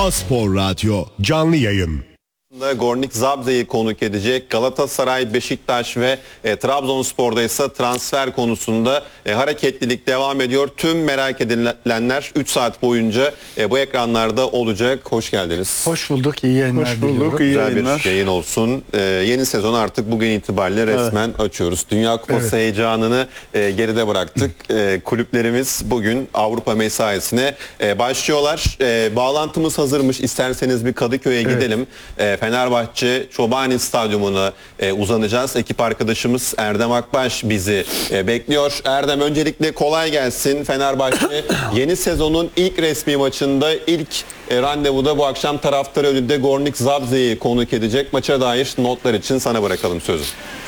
A-Spor Radyo canlı yayın. Gornik Zabrze'yi konuk edecek. Galatasaray, Beşiktaş ve Trabzonspor'da ise transfer konusunda hareketlilik devam ediyor. Tüm merak edilenler 3 saat boyunca bu ekranlarda olacak. Hoş geldiniz. Hoş bulduk, iyi yayınlar. Hoş bulduk, diliyorum. iyi Güzel yayınlar. bir yayın olsun. Yeni sezon artık bugün itibariyle resmen açıyoruz. Dünya Kupası heyecanını geride bıraktık. Kulüplerimiz bugün Avrupa mesaisine başlıyorlar. Bağlantımız hazırmış. İsterseniz bir Kadıköy'e gidelim. Fenerbahçe Çobani Stadyumu'na uzanacağız. Ekip arkadaşımız Erdem Akbaş bizi bekliyor. Erdem, öncelikle kolay gelsin. Fenerbahçe yeni sezonun ilk resmi maçında, ilk randevuda bu akşam taraftar önünde Gornik Zabrze'yi konuk edecek. Maça dair notlar için sana bırakalım sözü.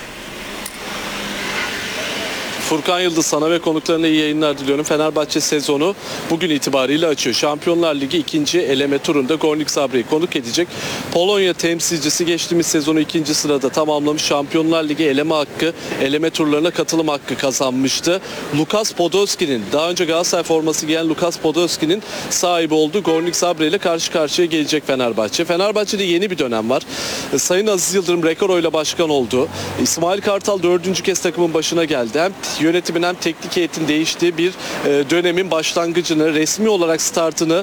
Furkan Yıldız, sana ve konuklarına iyi yayınlar diliyorum. Fenerbahçe sezonu bugün itibariyle açıyor. Şampiyonlar Ligi 2. eleme turunda Gornik Zabrze'yi konuk edecek. Polonya temsilcisi geçtiğimiz sezonu 2. sırada tamamlamış. Şampiyonlar Ligi eleme turlarına katılım hakkı kazanmıştı. Lukas Podolski'nin, daha önce Galatasaray forması giyen Lukas Podolski'nin sahibi olduğu Gornik Zabrze ile karşı karşıya gelecek Fenerbahçe. Fenerbahçe'de yeni bir dönem var. Sayın Aziz Yıldırım rekor oyla başkan oldu. İsmail Kartal 4. kez takımın başına geldi. Hem yönetimin hem teknik heyetin değiştiği bir dönemin başlangıcını, resmi olarak startını